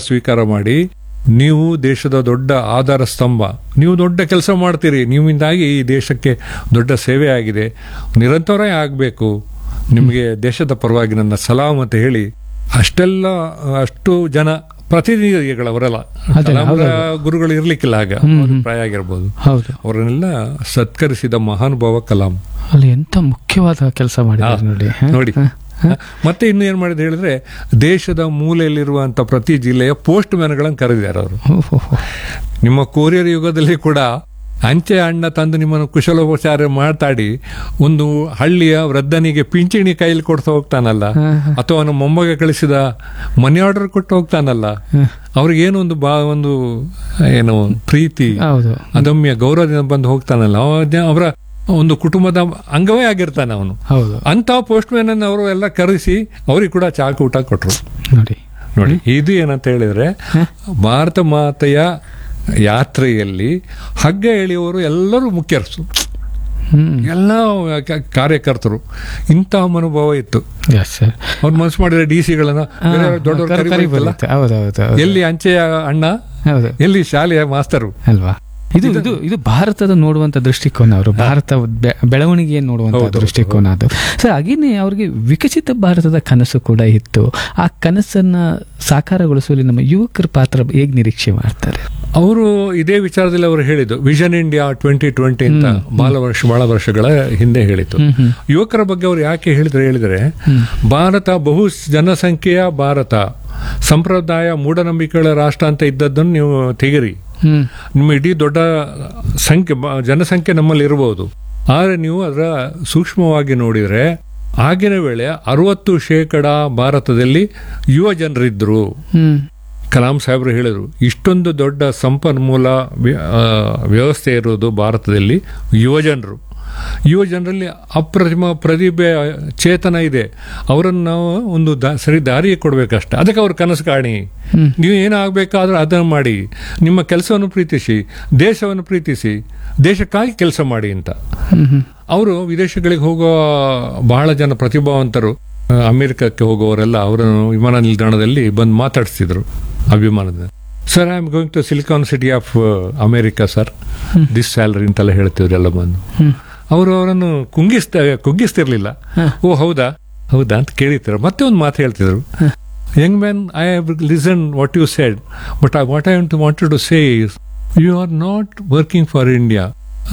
ಸ್ವೀಕಾರ ಮಾಡಿ, ನೀವು ದೇಶದ ದೊಡ್ಡ ಆಧಾರ ಸ್ತಂಭ, ನೀವು ದೊಡ್ಡ ಕೆಲಸ ಮಾಡ್ತೀರಿ, ನಿಮ್ಮಿಂದಾಗಿ ಈ ದೇಶಕ್ಕೆ ದೊಡ್ಡ ಸೇವೆ ಆಗಿದೆ, ನಿರಂತರ ಆಗಬೇಕು, ನಿಮಗೆ ದೇಶದ ಪರವಾಗಿ ನನ್ನ ಸಲಾಮ್ ಅಂತ ಹೇಳಿ ಅಷ್ಟು ಜನ ಪ್ರತಿನಿಧಿಗಳವರೆಲ್ಲ, ಕಲಾಂರ ಗುರುಗಳು ಇರ್ಲಿಕ್ಕಿಲ್ಲ ಆಗ, ಪ್ರಾಯ ಆಗಿರ್ಬೋದು, ಅವರನ್ನೆಲ್ಲ ಸತ್ಕರಿಸಿದ ಮಹಾನುಭಾವ ಕಲಾಂ. ಅಲ್ಲಿ ಎಂತ ಮುಖ್ಯವಾದ ಕೆಲಸ ಮಾಡಿದ್ದಾರೆ ನೋಡಿ. ಮತ್ತೆ ಇನ್ನು ಏನ್ ಮಾಡಿದ್ರೆ ಹೇಳಿದ್ರೆ, ದೇಶದ ಮೂಲೆಯಲ್ಲಿರುವಂತ ಪ್ರತಿ ಜಿಲ್ಲೆಯ ಪೋಸ್ಟ್ ಮ್ಯಾನ್ಗಳನ್ನು ಕರೆದಿದ್ದಾರೆ ಅವರು. ನಿಮ್ಮ ಕೊರಿಯರ್ ಯುಗದಲ್ಲಿ ಕೂಡ ಅಂಚೆ ಅಣ್ಣ ತಂದು ನಿಮ್ಮನ್ನು ಕುಶಲೋಪಚಾರ ಮಾತಾಡಿ ಒಂದು ಹಳ್ಳಿಯ ವೃದ್ಧನಿಗೆ ಪಿಂಚಣಿ ಕೈಲಿ ಕೊಡ್ತಾ ಹೋಗ್ತಾನಲ್ಲ, ಅಥವಾ ಅವನ ಮೊಮ್ಮಗ ಕಳಿಸಿದ ಮನಿ ಆರ್ಡರ್ ಕೊಟ್ಟು ಹೋಗ್ತಾನಲ್ಲ, ಅವ್ರಿಗೇನು ಒಂದು ಏನು ಪ್ರೀತಿ, ಅದಮ್ಯ ಗೌರವದಿಂದ ಬಂದು ಹೋಗ್ತಾನಲ್ಲ, ಅವರ ಒಂದು ಕುಟುಂಬದ ಅಂಗವೇ ಆಗಿರ್ತಾನೆ ಅವನು. ಅಂತ ಪೋಸ್ಟ್ ಮ್ಯಾನ್ ಅನ್ನು ಅವರು ಎಲ್ಲ ಕರೆಸಿ ಅವ್ರಿಗೆ ಕೂಡ ಚಾಕು ಊಟ ಕೊಟ್ರು. ನೋಡಿ ಇದು ಏನಂತ ಹೇಳಿದ್ರೆ, ಭಾರತ ಮಾತೆಯ ಯಾತ್ರೆಯಲ್ಲಿ ಹಗ್ಗ ಎಳೆಯುವವರು ಎಲ್ಲರೂ ಮುಖ್ಯಸ್ಥರು, ಎಲ್ಲ ಕಾರ್ಯಕರ್ತರು. ಇಂತಹ ಮನೋಭಾವ ಇತ್ತು. ಅವ್ರು ಮನಸ್ಸು ಮಾಡಿದ್ರೆ DC-ಗಳನ್ನ ದೊಡ್ಡವರು, ಎಲ್ಲಿ ಅಂಚೆಯ ಅಣ್ಣ, ಎಲ್ಲಿ ಶಾಲೆಯ ಮಾಸ್ತರು ಅಲ್ವಾ. ಇದು ಭಾರತದ ನೋಡುವಂತ ದೃಷ್ಟಿಕೋನ, ಅವರು ಭಾರತ ಬೆಳವಣಿಗೆಯನ್ನು ನೋಡುವಂತ ದೃಷ್ಟಿಕೋನ ಅದು. ಸರ್, ಹಾಗೇನೆ ಅವ್ರಿಗೆ ವಿಕಸಿತ ಭಾರತದ ಕನಸು ಕೂಡ ಇತ್ತು. ಆ ಕನಸನ್ನ ಸಾಕಾರಗೊಳಿಸುವಲ್ಲಿ ನಮ್ಮ ಯುವಕರ ಪಾತ್ರ ಹೇಗೆ ನಿರೀಕ್ಷೆ ಮಾಡ್ತಾರೆ? ಅವರು ಇದೇ ವಿಚಾರದಲ್ಲಿ ಅವರು ಹೇಳಿದ್ದು ವಿಷನ್ ಇಂಡಿಯಾ 2020 ಅಂತ ಬಹಳ ವರ್ಷಗಳ ಹಿಂದೆ ಹೇಳಿತ್ತು. ಯುವಕರ ಬಗ್ಗೆ ಅವರು ಯಾಕೆ ಹೇಳಿದ್ರೆ ಭಾರತ ಬಹು ಜನಸಂಖ್ಯೆಯ ಭಾರತ, ಸಂಪ್ರದಾಯ ಮೂಢನಂಬಿಕೆಗಳ ರಾಷ್ಟ್ರ ಅಂತ ಇದ್ದದ್ದನ್ನು ನೀವು ತೆಗಿರಿ, ನಿಮ್ಮ ಇಡೀ ದೊಡ್ಡ ಜನಸಂಖ್ಯೆ ನಮ್ಮಲ್ಲಿ ಇರಬಹುದು, ಆದರೆ ನೀವು ಅದರ ಸೂಕ್ಷ್ಮವಾಗಿ ನೋಡಿದ್ರೆ ಆಗಿನ ವೇಳೆ 60% ಭಾರತದಲ್ಲಿ ಯುವ ಜನರಿದ್ರು. ಕಲಾಂ ಸಾಹೇಬರು ಹೇಳಿದ್ರು, ಇಷ್ಟೊಂದು ದೊಡ್ಡ ಸಂಪನ್ಮೂಲ ವ್ಯವಸ್ಥೆ ಇರೋದು ಭಾರತದಲ್ಲಿ ಯುವ ಜನರಲ್ಲಿ ಅಪ್ರತಿಮ ಪ್ರತಿಭೆ, ಚೇತನ ಇದೆ, ಅವರನ್ನು ನಾವು ಒಂದು ಸರಿ ದಾರಿಗೆ ಕೊಡ್ಬೇಕಷ್ಟೆ. ಅದಕ್ಕೆ ಅವ್ರ ಕನಸು ಕಾಣಿ, ನೀವು ಏನಾಗಬೇಕಾದ್ರೂ ಅದನ್ನು ಮಾಡಿ, ನಿಮ್ಮ ಕೆಲಸವನ್ನು ಪ್ರೀತಿಸಿ, ದೇಶವನ್ನು ಪ್ರೀತಿಸಿ, ದೇಶಕ್ಕಾಗಿ ಕೆಲಸ ಮಾಡಿ ಅಂತ. ಅವರು ವಿದೇಶಗಳಿಗೆ ಹೋಗುವ ಬಹಳ ಜನ ಪ್ರತಿಭಾವಂತರು, ಅಮೆರಿಕಕ್ಕೆ ಹೋಗುವವರೆಲ್ಲ ಅವರನ್ನು ವಿಮಾನ ನಿಲ್ದಾಣದಲ್ಲಿ ಬಂದು ಮಾತಾಡಿಸ್ತಿದ್ರು ಅಭಿಮಾನದ. Sir, I am going to silicon city of America sir, this salary ಅಂತೆಲ್ಲ ಹೇಳ್ತಿದ್ರು ಎಲ್ಲ ಬಂದು. ಅವರು ಅವರನ್ನು ಕುಗ್ಗಿಸ್ತಿರ್ಲಿಲ್ಲ. ಓ ಹೌದಾ ಅಂತ ಕೇಳಿದ್ರು. ಮತ್ತೆ ಒಂದು ಮಾತು ಹೇಳ್ತಿದ್ರು, Young man, I have listen what you said, but what I wanted to say is, you are not working for India.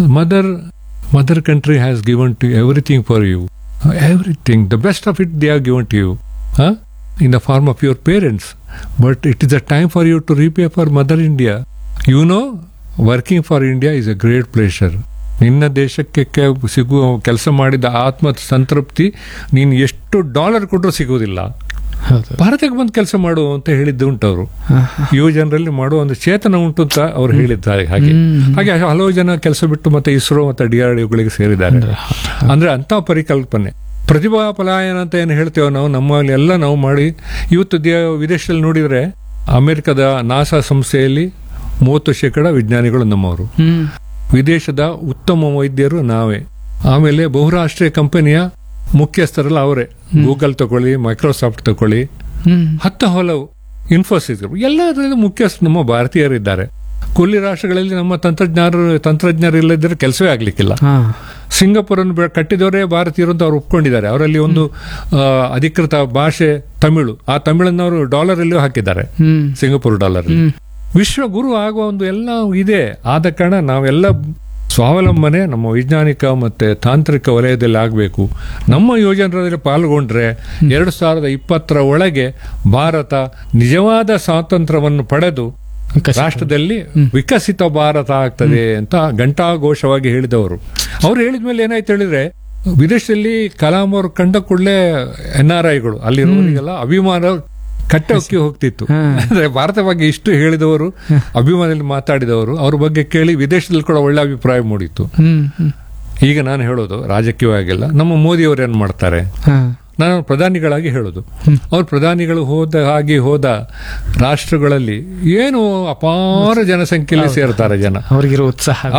Mother country has given to everything for you, everything, the best of it they have given to you, in the form of your parents, but it is a time for you to repay for Mother India. You know, working for India is a great pleasure. ನಿನ್ನ ದೇಶಕ್ಕೆ ಸಿಗುವ ಕೆಲಸ ಮಾಡಿದ ಆತ್ಮ ಸಂತೃಪ್ತಿ ನೀನು ಎಷ್ಟು $1 ಕೊಟ್ಟರು ಸಿಗೋದಿಲ್ಲ. ಭಾರತಕ್ಕೆ ಬಂದು ಕೆಲಸ ಮಾಡು ಅಂತ ಹೇಳಿದ್ದು ಉಂಟು. ಅವರು ಯುವ ಜನರಲ್ಲಿ ಮಾಡುವ ಒಂದು ಚೇತನ ಉಂಟು ಅಂತ ಅವ್ರು ಹೇಳಿದ್ದಾರೆ. ಹಾಗೆ ಹಲವು ಜನ ಕೆಲಸ ಬಿಟ್ಟು ಮತ್ತೆ ಇಸ್ರೋ ಮತ್ತೆ DRDOಗಳಿಗೆ ಸೇರಿದ್ದಾರೆ. ಅಂದ್ರೆ ಅಂತ ಪರಿಕಲ್ಪನೆ, ಪ್ರತಿಭಾ ಪಲಾಯನ ಅಂತ ಏನು ಹೇಳ್ತೇವೆ ನಾವು, ನಮ್ಮಲ್ಲಿ ಎಲ್ಲ ನಾವು ಮಾಡಿ ಇವತ್ತು ವಿದೇಶದಲ್ಲಿ ನೋಡಿದ್ರೆ ಅಮೆರಿಕದ ನಾಸಾ ಸಂಸ್ಥೆಯಲ್ಲಿ 30% ವಿಜ್ಞಾನಿಗಳು ನಮ್ಮವರು, ವಿದೇಶದ ಉತ್ತಮ ವೈದ್ಯರು ನಾವೇ, ಆಮೇಲೆ ಬಹುರಾಷ್ಟ್ರೀಯ ಕಂಪನಿಯ ಮುಖ್ಯಸ್ಥರಲ್ಲ ಅವರೇ. ಗೂಗಲ್ ತಗೊಳ್ಳಿ, ಮೈಕ್ರೋಸಾಫ್ಟ್ ತಗೊಳ್ಳಿ, ಹಲವು ಇನ್ಫೋಸಿಸ್, ಎಲ್ಲದರಿಂದ ಮುಖ್ಯಸ್ಥರು ನಮ್ಮ ಭಾರತೀಯರಿದ್ದಾರೆ. ಕೊಲ್ಲಿ ರಾಷ್ಟ್ರಗಳಲ್ಲಿ ನಮ್ಮ ತಂತ್ರಜ್ಞರು ಇಲ್ಲದಿದ್ರೆ ಕೆಲಸವೇ ಆಗ್ಲಿಕ್ಕಿಲ್ಲ. ಸಿಂಗಾಪುರ್ ಅನ್ನು ಕಟ್ಟಿದವರೇ ಭಾರತೀಯರು ಅಂತ ಅವ್ರು ಒಪ್ಕೊಂಡಿದ್ದಾರೆ. ಅವರಲ್ಲಿ ಒಂದು ಅಧಿಕೃತ ಭಾಷೆ ತಮಿಳು, ಆ ತಮಿಳನ್ನು ಅವರು $ಅಲ್ಲೂ ಹಾಕಿದ್ದಾರೆ, ಸಿಂಗಾಪುರ್ $. ವಿಶ್ವಗುರು ಆಗುವ ಒಂದು ಎಲ್ಲ ಇದೆ. ಆದ ಕಾರಣ ನಾವೆಲ್ಲ ಸ್ವಾವಲಂಬನೆ ನಮ್ಮ ವೈಜ್ಞಾನಿಕ ಮತ್ತೆ ತಾಂತ್ರಿಕ ವಲಯದಲ್ಲಿ ಆಗಬೇಕು. ನಮ್ಮ ಯೋಜನೆಗಳಲ್ಲಿ ಪಾಲ್ಗೊಂಡ್ರೆ 2020 ಒಳಗೆ ಭಾರತ ನಿಜವಾದ ಸ್ವಾತಂತ್ರ್ಯವನ್ನು ಪಡೆದು ರಾಷ್ಟ್ರದಲ್ಲಿ ವಿಕಸಿತ ಭಾರತ ಆಗ್ತದೆ ಅಂತ ಘಂಟಾಘೋಷವಾಗಿ ಹೇಳಿದವರು. ಅವ್ರು ಹೇಳಿದ್ಮೇಲೆ ಏನಾಯ್ತು ಹೇಳಿದ್ರೆ, ವಿದೇಶದಲ್ಲಿ ಕಲಾಂ ಅವರು ಕಂಡ ಕೂಡಲೇ NRIಗಳು ಅಲ್ಲಿರೋರಿಗೆಲ್ಲ ಅಭಿಮಾನ ಕಟ್ಟೋಕ್ಕಿ ಹೋಗ್ತಿತ್ತು. ಅಂದ್ರೆ ಭಾರತ ಬಗ್ಗೆ ಇಷ್ಟು ಹೇಳಿದವರು, ಅಭಿಮಾನದಲ್ಲಿ ಮಾತಾಡಿದವರು, ಅವ್ರ ಬಗ್ಗೆ ಕೇಳಿ ವಿದೇಶದಲ್ಲಿ ಕೂಡ ಒಳ್ಳೆ ಅಭಿಪ್ರಾಯ ಮೂಡಿತ್ತು. ಈಗ ನಾನು ಹೇಳೋದು ರಾಜಕೀಯವಾಗಿಲ್ಲ, ನಮ್ಮ ಮೋದಿಯವರು ಏನ್ ಮಾಡ್ತಾರೆ, ನಾನು ಪ್ರಧಾನಿಗಳಾಗಿ ಹೇಳೋದು, ಅವ್ರ ಪ್ರಧಾನಿಗಳು ಹೋದ ರಾಷ್ಟ್ರಗಳಲ್ಲಿ ಏನು ಅಪಾರ ಜನಸಂಖ್ಯೆಯಲ್ಲಿ ಸೇರ್ತಾರೆ ಜನ, ಅವ್ರಿಗಿರೋ ಉತ್ಸಾಹ,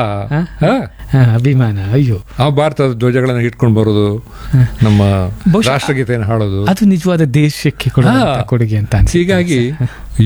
ಅಭಿಮಾನ, ಅಯ್ಯೋ ಆ ಭಾರತದ ಧ್ವಜಗಳನ್ನು ಇಟ್ಕೊಂಡು ಬರೋದು, ನಮ್ಮ ರಾಷ್ಟ್ರಗೀತೆಯನ್ನು ಹಾಡೋದು, ಅದು ನಿಜವಾದ ದೇಶಕ್ಕೆ ಕೊಡುಗೆ ಅಂತ. ಹೀಗಾಗಿ